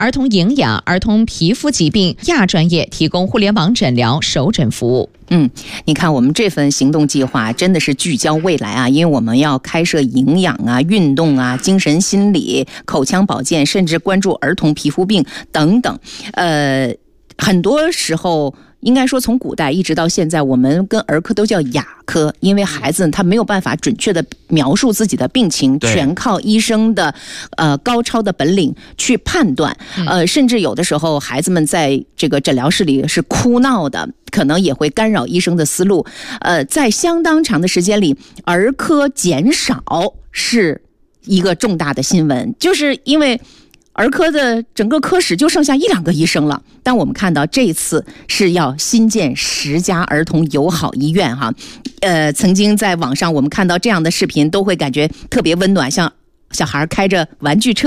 儿童营养、儿童皮肤疾病亚专业提供互联网诊疗首诊服务。 你看我们这份行动计划真的是聚焦未来啊，因为我们要开设营养啊、运动啊、精神心理、口腔保健，甚至关注儿童皮肤病等等。很多时候应该说从古代一直到现在，我们跟儿科都叫哑科，因为孩子他没有办法准确的描述自己的病情，全靠医生的高超的本领去判断。甚至有的时候孩子们在这个诊疗室里是哭闹的，可能也会干扰医生的思路。在相当长的时间里，儿科减少是一个重大的新闻，就是因为儿科的整个科室就剩下1-2个医生了，但我们看到这次是要新建10家儿童友好医院哈。曾经在网上我们看到这样的视频，都会感觉特别温暖，像小孩开着玩具车